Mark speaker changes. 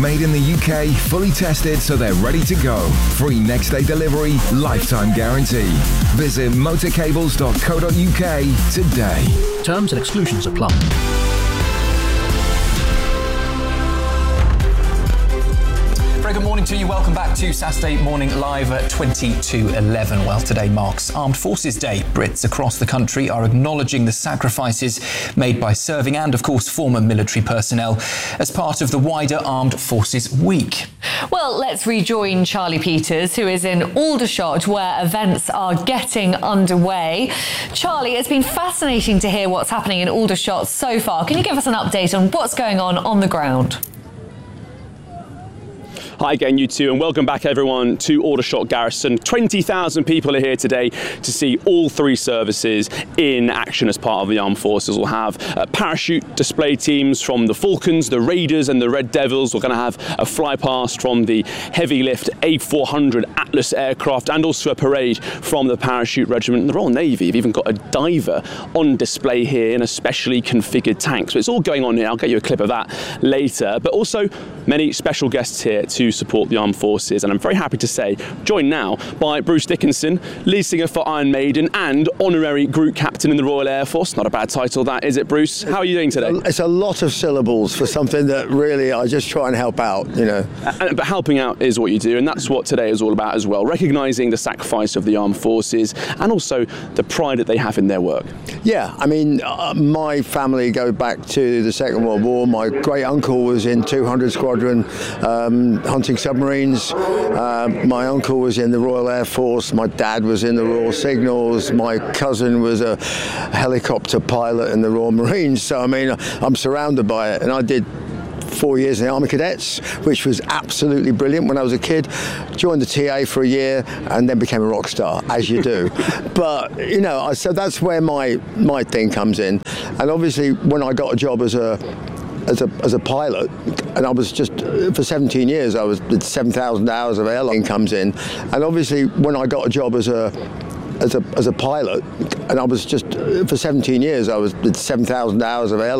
Speaker 1: Made in the UK, fully tested so they're ready to go. Free next day delivery, lifetime guarantee. Visit motorcables.co.uk today.
Speaker 2: Terms and exclusions apply.
Speaker 3: Very good morning to you. Welcome back to Saturday Morning Live at 22:11. Well, today marks Armed Forces Day. Brits across the country are acknowledging the sacrifices made by serving and, of course, former military personnel as part of the wider Armed Forces Week.
Speaker 4: Well, let's rejoin Charlie Peters, who is in Aldershot, where events are getting underway. Charlie, it's been fascinating to hear what's happening in Aldershot so far. Can you give us an update on what's going on the ground?
Speaker 5: Hi again, you two, and welcome back everyone to Aldershot Garrison. 20,000 people are here today to see all three services in action as part of the Armed Forces. We'll have parachute display teams from the Falcons, the Raiders and the Red Devils. We're going to have a fly past from the heavy lift A400 Atlas aircraft and also a parade from the Parachute Regiment and the Royal Navy. You've even got a diver on display here in a specially configured tank. So it's all going on here. I'll get you a clip of that later. But also many special guests here to support the Armed Forces, and I'm very happy to say joined now by Bruce Dickinson, lead singer for Iron Maiden and honorary group captain in the Royal Air Force. Not a bad title that, is it, Bruce? How are you doing today?
Speaker 6: It's a lot of syllables for something that really I just try and help out, you know.
Speaker 5: But helping out is what you do, and that's what today is all about as well, recognising the sacrifice of the Armed Forces and also the pride that they have in their work.
Speaker 6: Yeah, I mean, my family go back to the Second World War. My great uncle was in 200 Squadron hunting submarines. My uncle was in the Royal Air Force. My dad was in the Royal Signals. My cousin was a helicopter pilot in the Royal Marines. So, I mean, I'm surrounded by it. And I did 4 years in the Army Cadets, which was absolutely brilliant when I was a kid. Joined the TA for a year and then became a rock star, as you do. But, you know, so that's where my thing comes in. And obviously, when I got a job as a pilot, and I was just for 17 years I did 7,000 hours of airline comes in, and obviously when I got a job as a pilot, and I was just for 17 years I did 7,000 hours of airline